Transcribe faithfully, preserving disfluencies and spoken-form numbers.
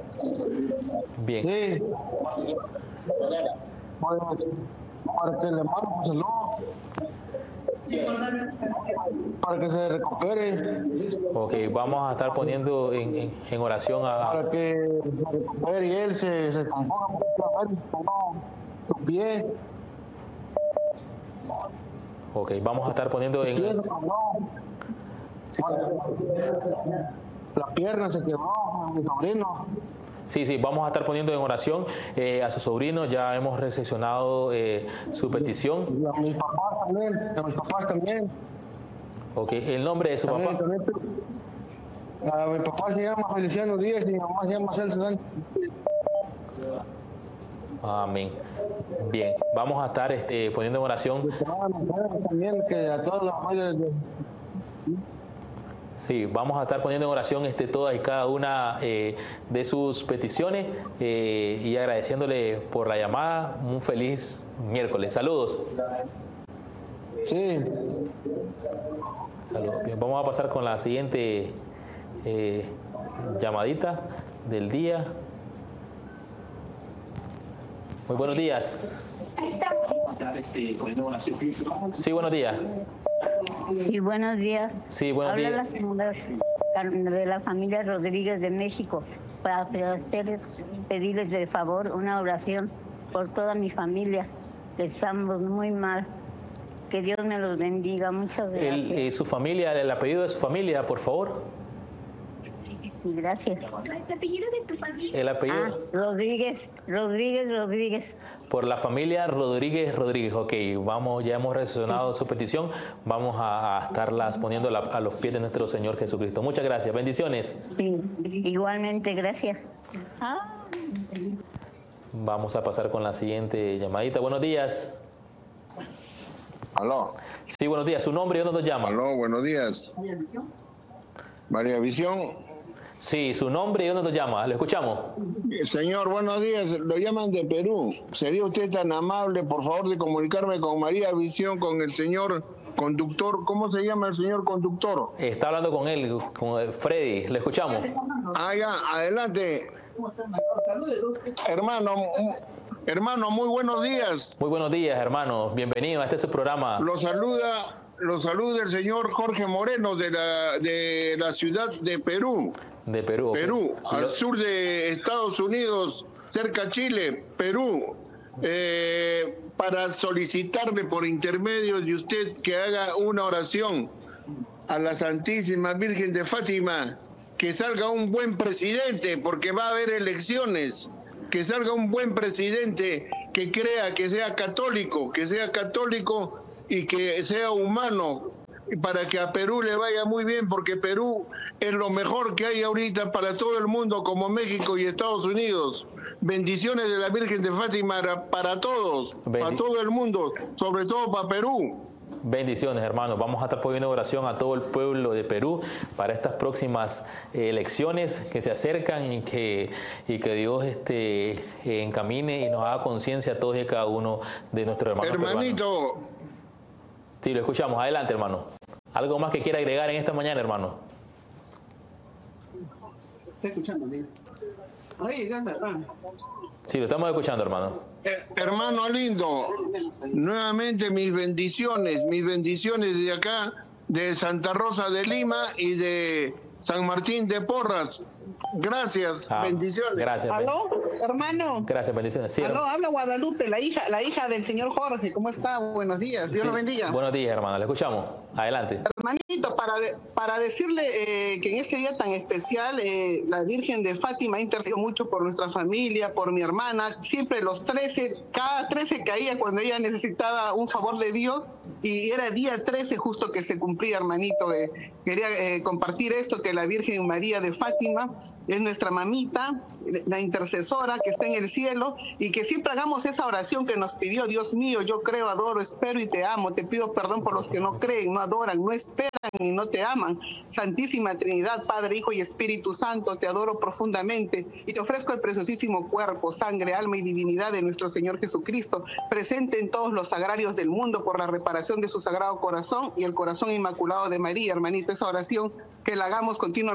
Bien. Sí. Pues, para que le mando un saludo. Para que se recupere. Ok, vamos a estar poniendo en, en, en oración a... Para que se recupere y él se, se componga no, su pie. Ok, vamos a estar poniendo en... Pie, no. La pierna se quebró, mi sobrino. Sí, sí, vamos a estar poniendo en oración eh, a su sobrino. Ya hemos recepcionado eh, su petición. Y a mis papás también, a mis papás también. Ok, el nombre de su También, papá. también. A mi papá se llama Feliciano Díaz y mi mamá se llama Celso Sánchez. Amén. Bien, vamos a estar este, poniendo en oración. También que a todas las familias de... Sí, vamos a estar poniendo en oración este, todas y cada una eh, de sus peticiones eh, y agradeciéndole por la llamada. Un feliz miércoles. Saludos. Sí. Saludos. Bien, vamos a pasar con la siguiente eh, llamadita del día. Muy buenos días. Sí, buenos días. Sí, buenos días. Sí, buenos Habla días. la señora de la familia Rodríguez de México para hacerles, pedirles de favor una oración por toda mi familia, que estamos muy mal. Que Dios me los bendiga. Muchas gracias. El, eh, su familia, el apellido de su familia, por favor. Sí, gracias. ¿El apellido de tu familia? El apellido. Ah, Rodríguez, Rodríguez, Rodríguez. Por la familia Rodríguez Rodríguez. Ok, vamos, ya hemos recepcionado su petición. Vamos a, a estarlas poniendo la, a los pies de nuestro Señor Jesucristo. Muchas gracias. Bendiciones. Sí, igualmente, gracias. Ah. Vamos a pasar con la siguiente llamadita. Buenos días. Aló. Sí, buenos días. ¿Su nombre y dónde nos llama? Aló, buenos días. María Visión. Sí, su nombre y dónde nos llama. ¿Le escuchamos? Señor, buenos días. Lo llaman de Perú. ¿Sería usted tan amable, por favor, de comunicarme con María Visión, con el señor conductor? ¿Cómo se llama el señor conductor? Está hablando con él, con Freddy. ¿Le escuchamos? Ah, ya, adelante. Hermano, hermano, muy buenos días. Muy buenos días, hermano. Bienvenido a este su programa. Lo saluda, lo saluda el señor Jorge Moreno de la, de la ciudad de Perú. De Perú. Perú, Okay. al sur de Estados Unidos, cerca a Chile, Perú, eh, para solicitarle por intermedio de usted que haga una oración a la Santísima Virgen de Fátima, que salga un buen presidente, porque va a haber elecciones, que salga un buen presidente que crea que sea católico, que sea católico y que sea humano, para que a Perú le vaya muy bien, porque Perú es lo mejor que hay ahorita para todo el mundo, como México y Estados Unidos. Bendiciones de la Virgen de Fátima para todos, Bendi- para todo el mundo, sobre todo para Perú. Bendiciones, hermanos. Vamos a estar poniendo oración a todo el pueblo de Perú para estas próximas eh, elecciones que se acercan y que, y que Dios este, eh, encamine y nos haga conciencia a todos y a cada uno de nuestros hermanos Hermanito. peruanos. Sí, lo escuchamos. Adelante, hermano. ¿Algo más que quiera agregar en esta mañana, hermano? Estoy escuchando, diga. Oye, ya, verdad. Sí, lo estamos escuchando, hermano. Eh, hermano lindo, nuevamente mis bendiciones, mis bendiciones de acá, de Santa Rosa de Lima y de San Martín de Porras. Gracias, Ah, bendiciones. Gracias. ¿Aló, hermano? Gracias, bendiciones. Sí, Aló, hermano. habla Guadalupe, la hija, la hija del señor Jorge. ¿Cómo está? Buenos días. Dios Sí. lo bendiga. Buenos días, hermano. Le escuchamos. Adelante. Hermanito, para, para decirle eh, que en este día tan especial, eh, la Virgen de Fátima ha intercedido mucho por nuestra familia, por mi hermana. Siempre los trece, cada trece caía cuando ella necesitaba un favor de Dios. Y era día trece justo que se cumplía, hermanito. Eh, quería eh, compartir esto, que la Virgen María de Fátima es nuestra mamita, la intercesora que está en el cielo, y que siempre hagamos esa oración que nos pidió: Dios mío, yo creo, adoro, espero y te amo. Te pido perdón por los que no creen, no adoran, no esperan y no te aman. Santísima Trinidad, Padre, Hijo y Espíritu Santo, te adoro profundamente y te ofrezco el preciosísimo cuerpo, sangre, alma y divinidad de nuestro Señor Jesucristo, presente en todos los sagrarios del mundo por la reparación de su sagrado corazón y el corazón inmaculado de María. Hermanito, esa oración que la hagamos continuamente